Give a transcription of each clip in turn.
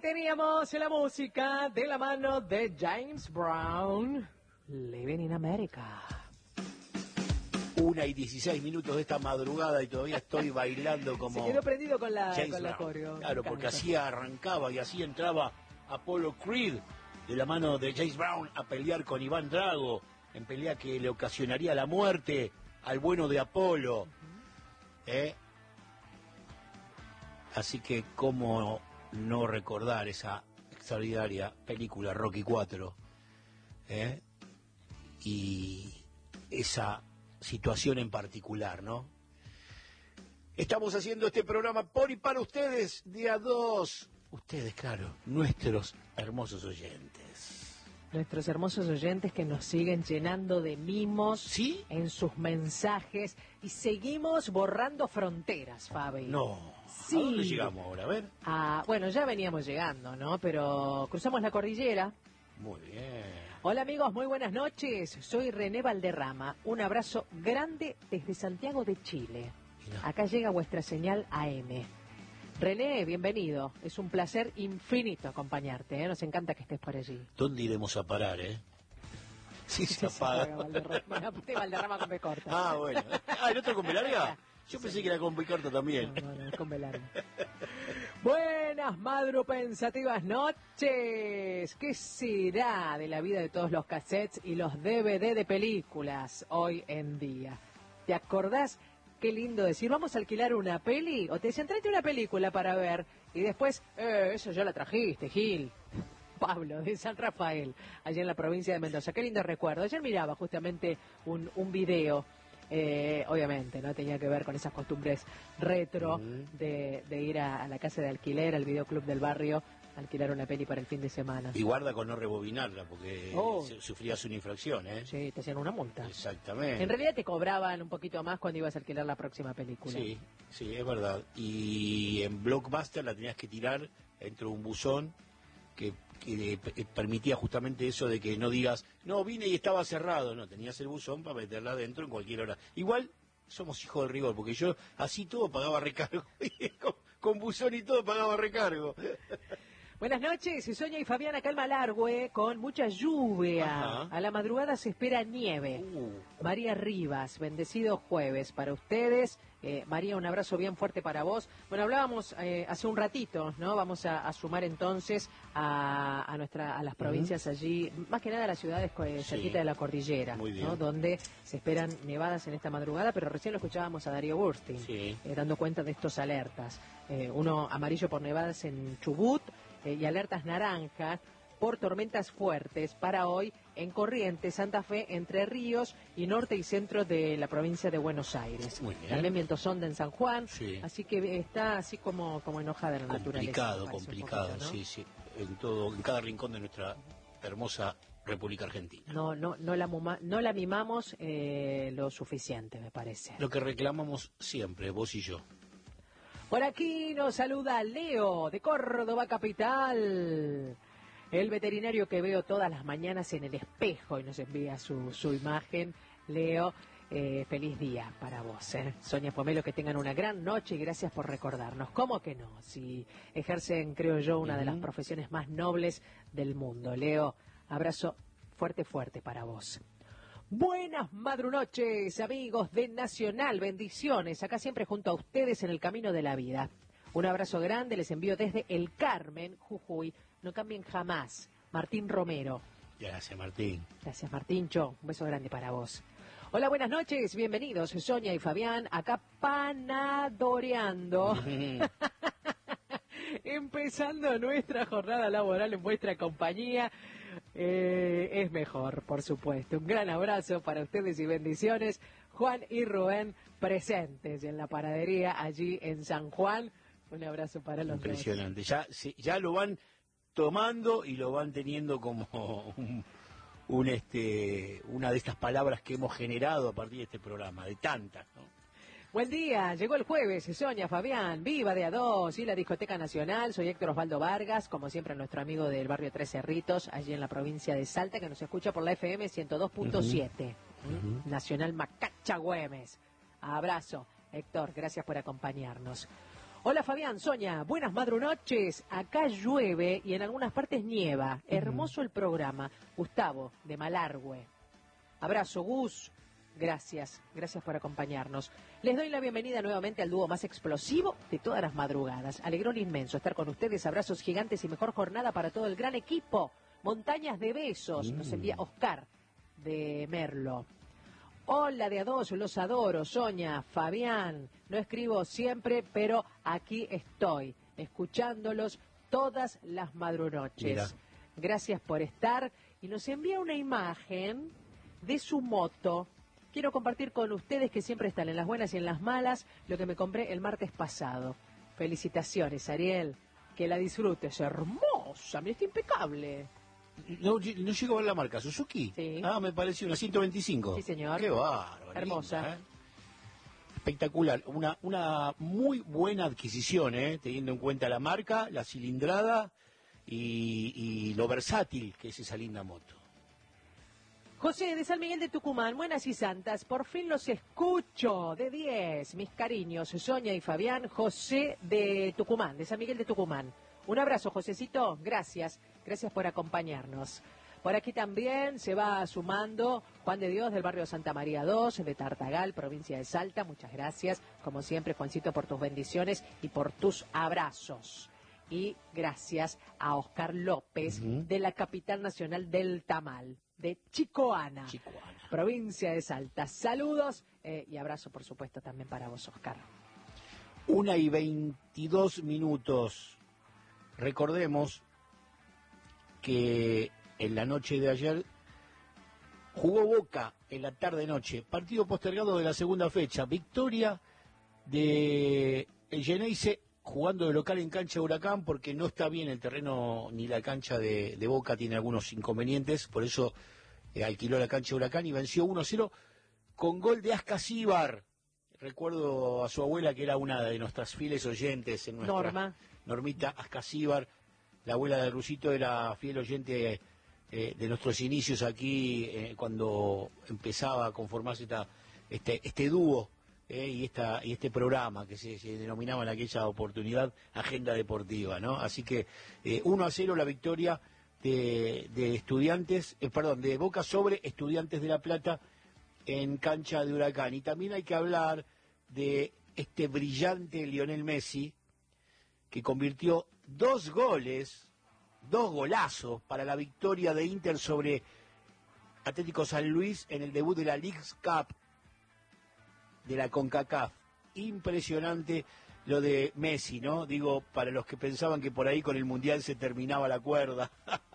teníamos la música de la mano de James Brown, Living in America. 1:16 de esta madrugada y todavía estoy bailando como... Se quedó prendido con la Brown. coreo. Claro, porque así arrancaba y así entraba Apollo Creed de la mano de James Brown a pelear con Iván Drago, en pelea que le ocasionaría la muerte al bueno de Apolo. Así que cómo no recordar esa extraordinaria película Rocky 4 y esa situación en particular, ¿no? Estamos haciendo este programa por y para ustedes, día 2. Ustedes, claro, nuestros hermosos oyentes. Nuestros hermosos oyentes que nos siguen llenando de mimos, ¿sí?, en sus mensajes, y seguimos borrando fronteras, Fabi. No, sí. ¿A dónde llegamos ahora? A ver. Bueno, ya veníamos llegando, ¿no? Pero cruzamos la cordillera. Muy bien. Hola amigos, muy buenas noches. Soy René Valderrama. Un abrazo grande desde Santiago de Chile. Mirá. Acá llega vuestra señal AM. René, bienvenido. Es un placer infinito acompañarte, ¿eh? Nos encanta que estés por allí. ¿Dónde iremos a parar, Sí, se apaga. Valderrama con B corta. Bueno. ¿El otro con B larga? Yo pensé que era con B corta también. No, es con B larga. Buenas madrupensativas noches. ¿Qué será de la vida de todos los cassettes y los DVD de películas hoy en día? ¿Te acordás? Qué lindo decir, vamos a alquilar una peli, o te decían, tráete una película para ver, y después, eso ya la trajiste, Gil. Pablo, de San Rafael, allá en la provincia de Mendoza. Qué lindo recuerdo. Ayer miraba justamente un video, obviamente, ¿no? Tenía que ver con esas costumbres retro de ir a la casa de alquiler, al videoclub del barrio, alquilar una peli para el fin de semana. Y guarda con no rebobinarla, porque sufrías una infracción, Sí, te hacían una multa. Exactamente. En realidad te cobraban un poquito más cuando ibas a alquilar la próxima película. Sí, es verdad. Y en Blockbuster la tenías que tirar dentro de un buzón que permitía justamente eso de que no digas, no, vine y estaba cerrado. No, tenías el buzón para meterla adentro en cualquier hora. Igual somos hijos del rigor, porque yo así todo pagaba recargo. con buzón y todo pagaba recargo. Buenas noches, Sonia y Fabián acá en Malargüe, con mucha lluvia. Ajá. A la madrugada se espera nieve. María Rivas, bendecido jueves para ustedes. María, un abrazo bien fuerte para vos. Bueno, hablábamos hace un ratito, ¿no? Vamos a sumar entonces a las provincias allí, más que nada a las ciudades cerquita de la cordillera, muy bien, ¿no? Donde se esperan nevadas en esta madrugada, pero recién lo escuchábamos a Darío Burstein, dando cuenta de estos alertas. Uno amarillo por nevadas en Chubut, y alertas naranjas por tormentas fuertes para hoy en Corrientes, Santa Fe, Entre Ríos y norte y centro de la provincia de Buenos Aires. Muy bien. También vientos onda en San Juan, así que está así como enojada la naturaleza. Complicado, poquito, ¿no? Sí, en cada rincón de nuestra hermosa República Argentina. No la mimamos lo suficiente, me parece. Lo que reclamamos siempre, vos y yo. Por aquí nos saluda Leo, de Córdoba capital. El veterinario que veo todas las mañanas en el espejo y nos envía su imagen. Leo, feliz día para vos. Sonia Pomelo, que tengan una gran noche y gracias por recordarnos. ¿Cómo que no? Si ejercen, creo yo, una de las profesiones más nobles del mundo. Leo, abrazo fuerte para vos. Buenas madrunoches, amigos de Nacional, bendiciones, acá siempre junto a ustedes en el camino de la vida. Un abrazo grande, les envío desde El Carmen, Jujuy, no cambien jamás. Martín Romero. Gracias, Martín. Gracias, Martíncho, un beso grande para vos. Hola, buenas noches, bienvenidos, Sonia y Fabián, acá panadoreando. Empezando nuestra jornada laboral en vuestra compañía. Es mejor, por supuesto. Un gran abrazo para ustedes y bendiciones. Juan y Rubén presentes en la panadería allí en San Juan. Un abrazo para los dos. Impresionante. Ya lo van tomando y lo van teniendo como una de estas palabras que hemos generado a partir de este programa, de tantas, ¿no? Buen día, llegó el jueves, Sonia, Fabián, viva de a dos y la Discoteca Nacional. Soy Héctor Osvaldo Vargas, como siempre nuestro amigo del barrio Tres Cerritos, allí en la provincia de Salta, que nos escucha por la FM 102.7, Nacional Macacha Güemes. Abrazo, Héctor, gracias por acompañarnos. Hola Fabián, Sonia, buenas madrunoches. Acá llueve y en algunas partes nieva. Hermoso el programa. Gustavo, de Malargüe. Abrazo, Gus. Gracias por acompañarnos. Les doy la bienvenida nuevamente al dúo más explosivo de todas las madrugadas. Alegrón inmenso estar con ustedes. Abrazos gigantes y mejor jornada para todo el gran equipo. Montañas de besos. Nos envía Oscar de Merlo. Hola de a dos, los adoro, Sonia, Fabián. No escribo siempre, pero aquí estoy, escuchándolos todas las madrunoches. Mira. Gracias por estar. Y nos envía una imagen de su moto. Quiero compartir con ustedes que siempre están en las buenas y en las malas lo que me compré el martes pasado. Felicitaciones, Ariel. Que la disfrutes, hermosa, mira, está impecable. No llego a ver la marca, ¿Suzuki? Sí. Ah, me pareció una 125. Sí, señor. Qué bárbaro. Hermosa. Linda, ¿eh? Espectacular. Una muy buena adquisición, teniendo en cuenta la marca, la cilindrada y lo versátil que es esa linda moto. José de San Miguel de Tucumán, buenas y santas, por fin los escucho, de 10, mis cariños, Sonia y Fabián, José de Tucumán, de San Miguel de Tucumán. Un abrazo, Josecito, gracias por acompañarnos. Por aquí también se va sumando Juan de Dios del barrio Santa María 2, de Tartagal, provincia de Salta, muchas gracias, como siempre, Juancito, por tus bendiciones y por tus abrazos. Y gracias a Oscar López, de la capital nacional del tamal, de Chicoana, provincia de Salta. Saludos y abrazo, por supuesto, también para vos, Oscar. 1:22. Recordemos que en la noche de ayer jugó Boca en la tarde-noche, partido postergado de la segunda fecha, victoria de el Geneise jugando de local en cancha de Huracán porque no está bien el terreno ni la cancha de Boca, tiene algunos inconvenientes, por eso alquiló la cancha de Huracán y venció 1-0 con gol de Ascasíbar. Recuerdo a su abuela que era una de nuestras fieles oyentes en nuestra... Normita Ascasíbar, la abuela de Rusito, era fiel oyente de nuestros inicios aquí cuando empezaba a conformarse este dúo y este programa que se denominaba en aquella oportunidad Agenda Deportiva, ¿no? Así que 1-0 la victoria de Estudiantes, de Boca sobre Estudiantes de La Plata en cancha de Huracán. Y también hay que hablar de este brillante Lionel Messi, que convirtió 2 golazos para la victoria de Inter sobre Atlético San Luis en el debut de la Leagues Cup de la CONCACAF. Impresionante lo de Messi, ¿no? Digo, para los que pensaban que por ahí con el Mundial se terminaba la cuerda,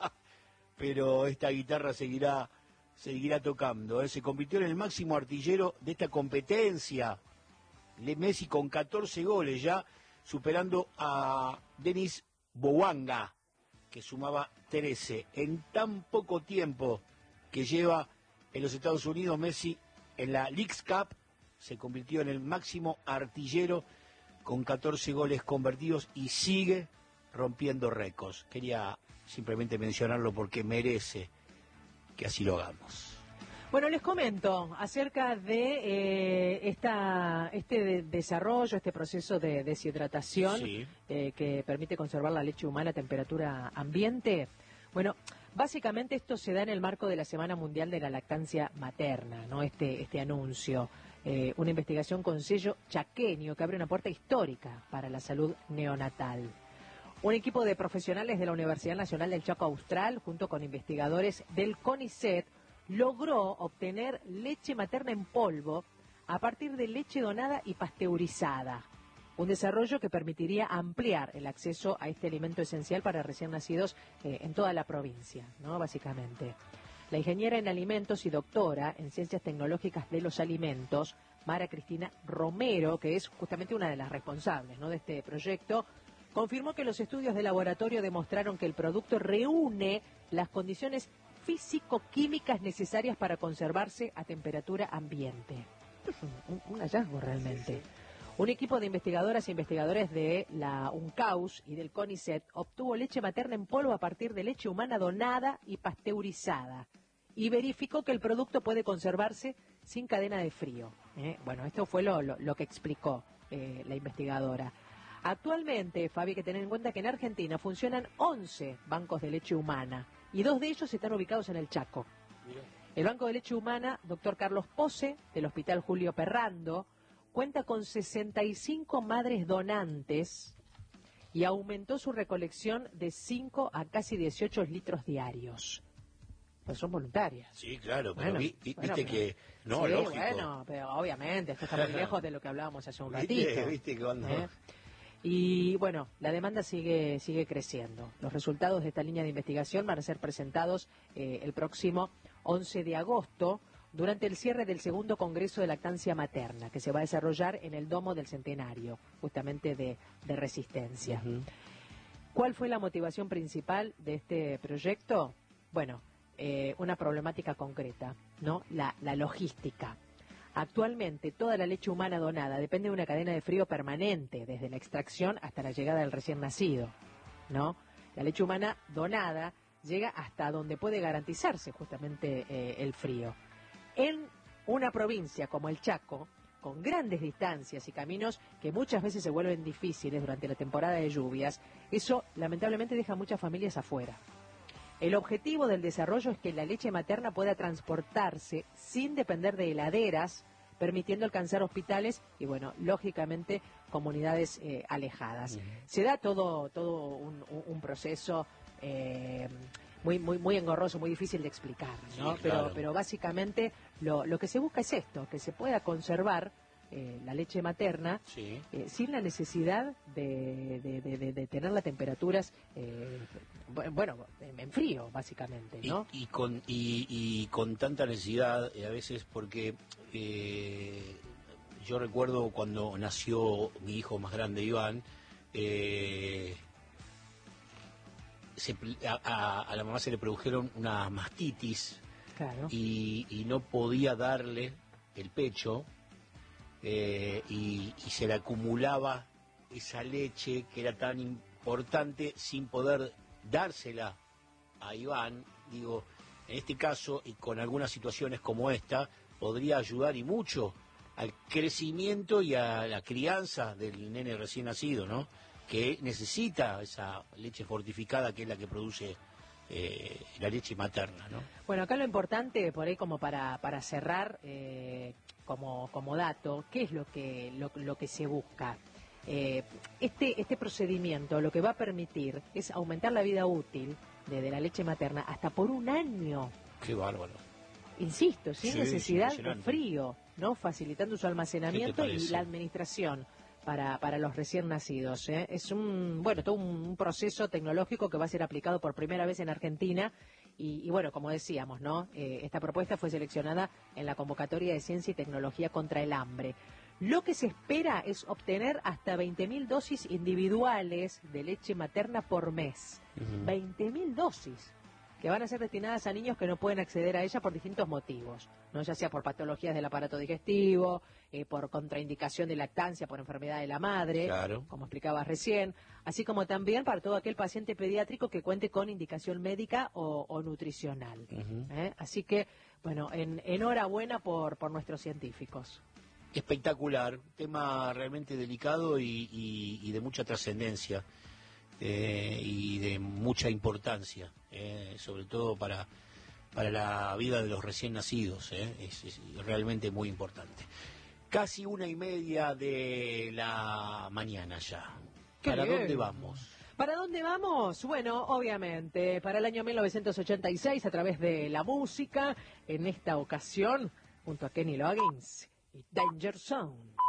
pero esta guitarra seguirá tocando, ¿eh? Se convirtió en el máximo artillero de esta competencia. Messi con 14 goles ya, superando a Denis Bouanga, que sumaba 13. En tan poco tiempo que lleva en los Estados Unidos, Messi en la Leagues Cup se convirtió en el máximo artillero con 14 goles convertidos y sigue rompiendo récords. Quería simplemente mencionarlo porque merece que así lo hagamos. Bueno, les comento acerca de este desarrollo, este proceso de deshidratación que permite conservar la leche humana a temperatura ambiente. Bueno, básicamente esto se da en el marco de la Semana Mundial de la Lactancia Materna, ¿no? Este anuncio, una investigación con sello chaqueño que abre una puerta histórica para la salud neonatal. Un equipo de profesionales de la Universidad Nacional del Chaco Austral, junto con investigadores del CONICET, logró obtener leche materna en polvo a partir de leche donada y pasteurizada. Un desarrollo que permitiría ampliar el acceso a este alimento esencial para recién nacidos en toda la provincia, ¿no? Básicamente. La ingeniera en alimentos y doctora en ciencias tecnológicas de los alimentos, Mara Cristina Romero, que es justamente una de las responsables, ¿no?, de este proyecto, confirmó que los estudios de laboratorio demostraron que el producto reúne las condiciones físico-químicas necesarias para conservarse a temperatura ambiente. Un hallazgo realmente. Un equipo de investigadoras e investigadores de la UNCAUS y del CONICET obtuvo leche materna en polvo a partir de leche humana donada y pasteurizada y verificó que el producto puede conservarse sin cadena de frío. Bueno, esto fue lo que explicó la investigadora. Actualmente, Fabi, hay que tener en cuenta que en Argentina funcionan 11 bancos de leche humana y 2 de ellos están ubicados en el Chaco. Mira. El Banco de Leche Humana, doctor Carlos Pose, del Hospital Julio Perrando, cuenta con 65 madres donantes y aumentó su recolección de 5 a casi 18 litros diarios. Pues son voluntarias. Sí, claro, pero Bueno, viste bueno, que... No, sí, lógico. bueno, pero obviamente, esto está muy lejos de lo que hablábamos hace un ratito. ¿Viste que cuando... Y bueno, la demanda sigue creciendo. Los resultados de esta línea de investigación van a ser presentados el próximo 11 de agosto durante el cierre del segundo Congreso de Lactancia Materna, que se va a desarrollar en el Domo del Centenario, justamente de Resistencia. ¿Cuál fue la motivación principal de este proyecto? Bueno, una problemática concreta, ¿no? La logística. Actualmente, toda la leche humana donada depende de una cadena de frío permanente, desde la extracción hasta la llegada del recién nacido, ¿no? La leche humana donada llega hasta donde puede garantizarse justamente el frío. En una provincia como el Chaco, con grandes distancias y caminos que muchas veces se vuelven difíciles durante la temporada de lluvias, eso lamentablemente deja a muchas familias afuera. El objetivo del desarrollo es que la leche materna pueda transportarse sin depender de heladeras, permitiendo alcanzar hospitales y, bueno, lógicamente, comunidades alejadas. Se da todo un proceso muy engorroso, muy difícil de explicar, ¿no? Sí, claro. Pero básicamente lo que se busca es esto, que se pueda conservar la leche materna Sí. sin la necesidad de tener las temperaturas en frío, básicamente, ¿no? Y con tanta necesidad a veces, porque yo recuerdo cuando nació mi hijo más grande, Iván, a la mamá se le produjeron una mastitis. Claro. Y no podía darle el pecho, y se le acumulaba esa leche que era tan importante sin poder dársela a Iván. Digo, en este caso y con algunas situaciones como esta, podría ayudar y mucho al crecimiento y a la crianza del nene recién nacido, ¿no? Que necesita esa leche fortificada que es la que produce la leche materna, ¿no? Bueno, acá lo importante, por ahí como para cerrar, como dato, ¿qué es lo que se busca? Este procedimiento lo que va a permitir es aumentar la vida útil de la leche materna hasta por 1 año. Qué bárbaro. Insisto, sin Sí, necesidad es de impresionante. frío, ¿no? Facilitando su almacenamiento y parece? la administración para los recién nacidos, ¿eh? Es todo un proceso tecnológico que va a ser aplicado por primera vez en Argentina y bueno, como decíamos, ¿no? Esta propuesta fue seleccionada en la convocatoria de Ciencia y Tecnología contra el Hambre. Lo que se espera es obtener hasta 20.000 dosis individuales de leche materna por mes. 20.000 dosis que van a ser destinadas a niños que no pueden acceder a ella por distintos motivos, ¿no? Ya sea por patologías del aparato digestivo, por contraindicación de lactancia, por enfermedad de la madre, Claro. como explicabas recién, así como también para todo aquel paciente pediátrico que cuente con indicación médica o nutricional. Así que, bueno, enhorabuena por nuestros científicos. Espectacular, tema realmente delicado y de mucha trascendencia, y de mucha importancia, sobre todo para la vida de los recién nacidos, es realmente muy importante. Casi 1:30 de la mañana ya. Qué ¿Para bien. dónde vamos? ¿Para dónde vamos? Bueno, obviamente, para el año 1986, a través de la música, en esta ocasión, junto a Kenny Loggins y Danger Zone.